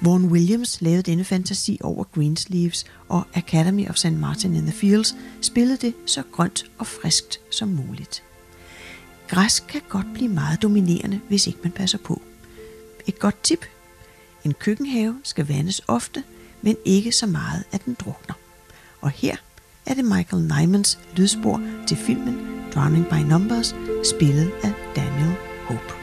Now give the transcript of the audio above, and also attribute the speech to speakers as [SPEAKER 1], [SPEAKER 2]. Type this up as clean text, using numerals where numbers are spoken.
[SPEAKER 1] Vaughan Williams lavede denne fantasi over Greensleeves, og Academy of St. Martin in the Fields spillede det så grønt og friskt som muligt. Græs kan godt blive meget dominerende, hvis ikke man passer på. Et godt tip: en køkkenhave skal vandes ofte, men ikke så meget, at den drukner. Og her er det Michael Nymans lydspor til filmen Drowning by Numbers, spillet af Daniel Hope.